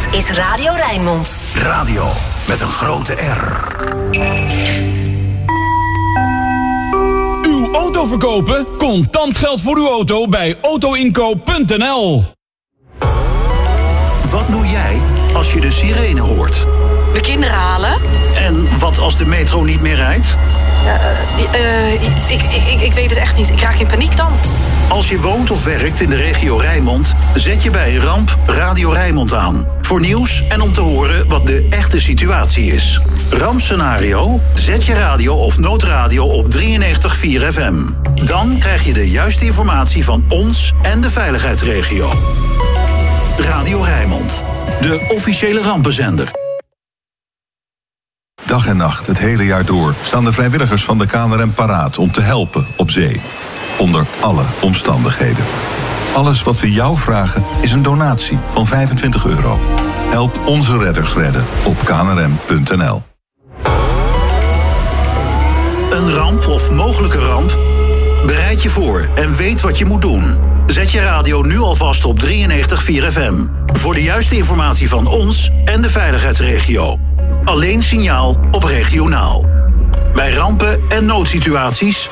is Radio Rijnmond. Radio met een grote R. Uw auto verkopen? Contant geld voor uw auto bij autoinkoop.nl. Wat doe jij als je de sirene hoort? De kinderen halen. En wat als de metro niet meer rijdt? Ik weet het echt niet. Ik raak in paniek dan. Als je woont of werkt in de regio Rijnmond, zet je bij een ramp Radio Rijnmond aan. Voor nieuws en om te horen wat de echte situatie is. Rampscenario? Zet je radio of noodradio op 93.4 FM. Dan krijg je de juiste informatie van ons en de veiligheidsregio. Radio Rijnmond, de officiële rampenzender. Dag en nacht, het hele jaar door, staan de vrijwilligers van de KNRM paraat om te helpen op zee. Onder alle omstandigheden. Alles wat we jou vragen is een donatie van €25. Help onze redders redden op knrm.nl. Een ramp of mogelijke ramp? Bereid je voor en weet wat je moet doen. Zet je radio nu alvast op 93.4 FM. Voor de juiste informatie van ons en de veiligheidsregio. Alleen signaal op regionaal. Bij rampen en noodsituaties...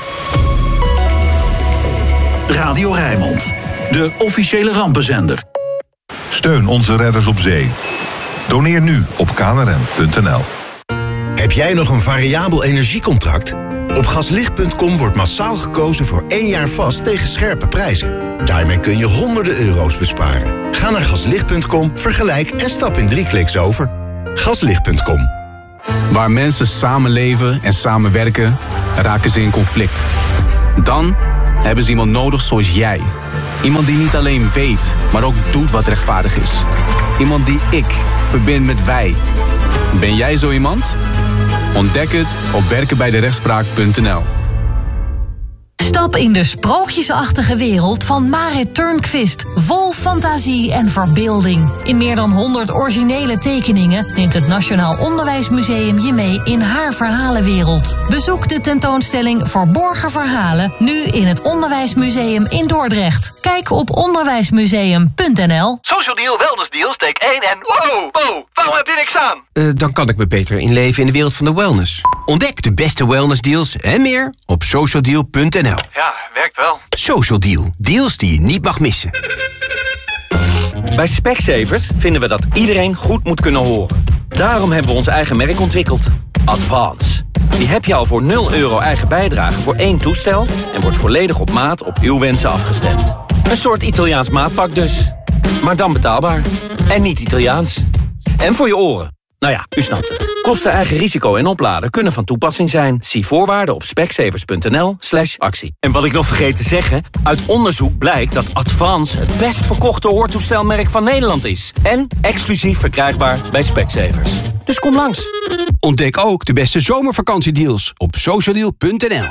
Radio Rijnmond, de officiële rampenzender. Steun onze redders op zee. Doneer nu op knrm.nl. Heb jij nog een variabel energiecontract? Op gaslicht.com wordt massaal gekozen voor 1 jaar vast tegen scherpe prijzen. Daarmee kun je honderden euro's besparen. Ga naar gaslicht.com, vergelijk en stap in 3 kliks over. Gaslicht.com. Waar mensen samenleven en samenwerken, raken ze in conflict. Dan hebben ze iemand nodig zoals jij. Iemand die niet alleen weet, maar ook doet wat rechtvaardig is. Iemand die ik verbind met wij. Ben jij zo iemand? Ontdek het op werkenbijderechtspraak.nl. Stap in de sprookjesachtige wereld van Marit Turnquist. Vol fantasie en verbeelding. In meer dan 100 originele tekeningen neemt het Nationaal Onderwijsmuseum je mee in haar verhalenwereld. Bezoek de tentoonstelling Verborgen Verhalen nu in het Onderwijsmuseum in Dordrecht. Kijk op onderwijsmuseum.nl. Social Deal, Wellness Deal, steek 1 en... Wow, waarom heb je niks aan? Dan kan ik me beter inleven in de wereld van de wellness. Ontdek de beste wellness deals en meer op socialdeal.nl. Ja, werkt wel. Social Deal. Deals die je niet mag missen. Bij Specsavers vinden we dat iedereen goed moet kunnen horen. Daarom hebben we ons eigen merk ontwikkeld. Advance. Die heb je al voor €0 eigen bijdrage voor 1 toestel... en wordt volledig op maat op uw wensen afgestemd. Een soort Italiaans maatpak dus. Maar dan betaalbaar. En niet Italiaans. En voor je oren. Nou ja, u snapt het. Kosten, eigen risico en opladen kunnen van toepassing zijn. Zie voorwaarden op specsavers.nl/actie. En wat ik nog vergeet te zeggen... uit onderzoek blijkt dat Advance het best verkochte hoortoestelmerk van Nederland is. En exclusief verkrijgbaar bij Specsavers. Dus kom langs. Ontdek ook de beste zomervakantiedeals op socialdeal.nl.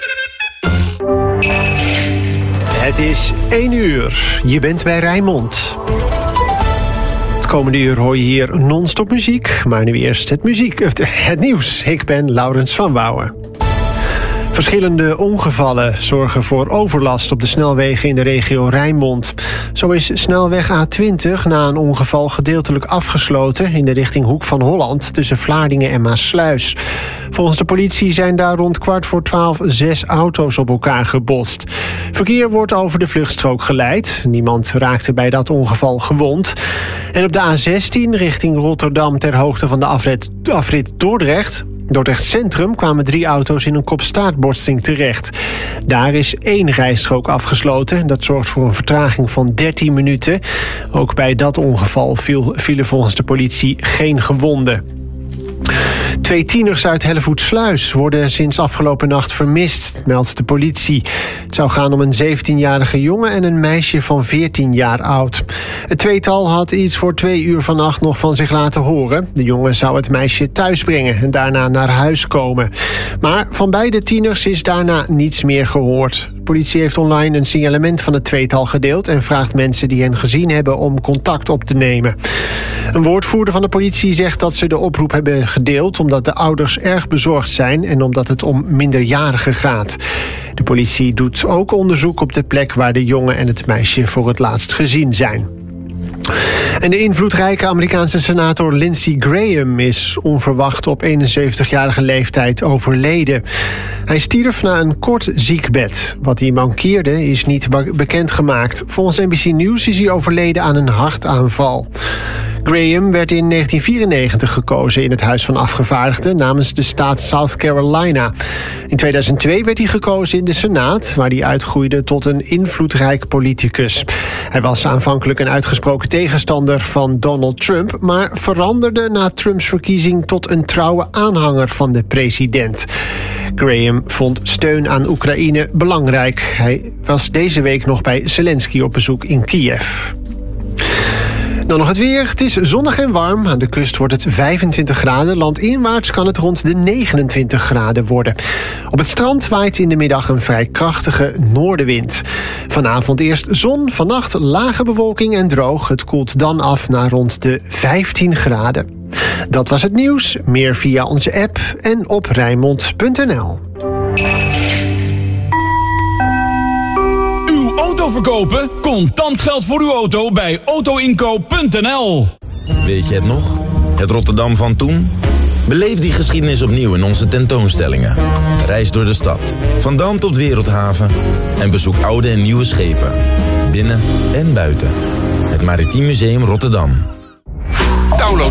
Het is 1 uur. Je bent bij Rijnmond. Komende uur hoor je hier non-stop muziek. Maar nu eerst het nieuws. Ik ben Laurens van Wouwen. Verschillende ongevallen zorgen voor overlast op de snelwegen in de regio Rijnmond. Zo is snelweg A20 na een ongeval gedeeltelijk afgesloten in de richting Hoek van Holland tussen Vlaardingen en Maassluis. Volgens de politie zijn daar rond 11:45 6 auto's op elkaar gebotst. Verkeer wordt over de vluchtstrook geleid. Niemand raakte bij dat ongeval gewond. En op de A16 richting Rotterdam ter hoogte van de afrit Dordrecht Centrum kwamen 3 auto's in een kopstaartbotsing terecht. Daar is 1 rijstrook afgesloten. Dat zorgt voor een vertraging van 13 minuten. Ook bij dat ongeval vielen volgens de politie geen gewonden. 2 tieners uit Hellevoetsluis worden sinds afgelopen nacht vermist, meldt de politie. Het zou gaan om een 17-jarige jongen en een meisje van 14 jaar oud. Het tweetal had iets voor 2 uur vannacht nog van zich laten horen. De jongen zou het meisje thuis brengen en daarna naar huis komen. Maar van beide tieners is daarna niets meer gehoord. De politie heeft online een signalement van het tweetal gedeeld en vraagt mensen die hen gezien hebben om contact op te nemen. Een woordvoerder van de politie zegt dat ze de oproep hebben gedeeld omdat de ouders erg bezorgd zijn en omdat het om minderjarigen gaat. De politie doet ook onderzoek op de plek waar de jongen en het meisje voor het laatst gezien zijn. En de invloedrijke Amerikaanse senator Lindsey Graham is onverwacht op 71-jarige leeftijd overleden. Hij stierf na een kort ziekbed. Wat hij mankeerde is niet bekendgemaakt. Volgens NBC News is hij overleden aan een hartaanval. Graham werd in 1994 gekozen in het Huis van Afgevaardigden namens de staat South Carolina. In 2002 werd hij gekozen in de Senaat, waar hij uitgroeide tot een invloedrijk politicus. Hij was aanvankelijk een uitgesproken tegenstander van Donald Trump, maar veranderde na Trumps verkiezing tot een trouwe aanhanger van de president. Graham vond steun aan Oekraïne belangrijk. Hij was deze week nog bij Zelensky op bezoek in Kiev. Dan nog het weer. Het is zonnig en warm. Aan de kust wordt het 25 graden. Landinwaarts kan het rond de 29 graden worden. Op het strand waait in de middag een vrij krachtige noordenwind. Vanavond eerst zon, vannacht lage bewolking en droog. Het koelt dan af naar rond de 15 graden. Dat was het nieuws. Meer via onze app en op Rijnmond.nl. Auto verkopen? Contant geld voor uw auto bij autoinkoop.nl. Weet je het nog? Het Rotterdam van toen? Beleef die geschiedenis opnieuw in onze tentoonstellingen. Reis door de stad, van Dam tot Wereldhaven. En bezoek oude en nieuwe schepen. Binnen en buiten. Het Maritiem Museum Rotterdam. Download